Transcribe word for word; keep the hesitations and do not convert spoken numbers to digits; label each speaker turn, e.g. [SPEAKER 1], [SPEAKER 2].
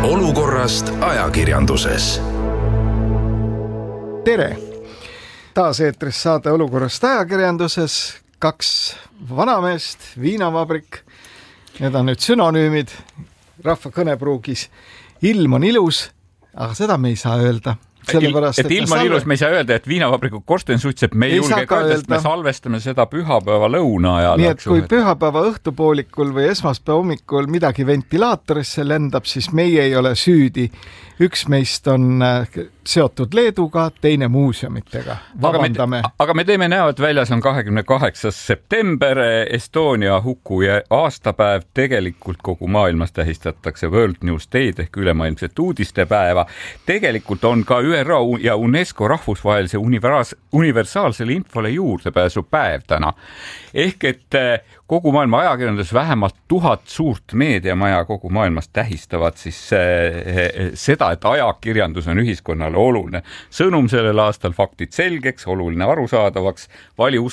[SPEAKER 1] Olukorrast ajakirjanduses.
[SPEAKER 2] Tere! Taas eetris saade Olukorrast ajakirjanduses. Kaks vanameest, viinavabrik. Need on nüüd sünonüümid rahva kõnepruugis. Ilm on ilus, aga seda me ei saa öelda.
[SPEAKER 3] Sellepärast, et, et ilma salve... ilus me ei saa öelda, et viinavabriku korsten suitseb, me ei julge ka öelda, me salvestame seda pühapäeva lõuna ajal.
[SPEAKER 2] Nii et kui pühapäeva õhtupoolikul või esmaspäeva hommikul midagi ventilaatorisse lendab, siis meie ei ole süüdi. Üks meist on seotud Leeduga, teine muuseumitega.
[SPEAKER 3] Aga me, aga me teeme näo, et väljas on kahekümne kaheksas september, Estonia huku ja aastapäev. Tegelikult kogu maailmas tähistatakse World News Day'd ehk ülemaailmset uudistepäeva. Tegelikult on ka Ü R O ja UNESCO rahvusvahelise universaalsele infole juurdepääsu päev täna. Ehk et kogu maailma ajakirjandus vähemalt tuhat suurt meediamaja kogu maailmas tähistavad siis seda, et ajakirjandus on ühiskonnale oluline. Sõnum sellel aastal faktid selgeks, oluline arusaadavaks, vali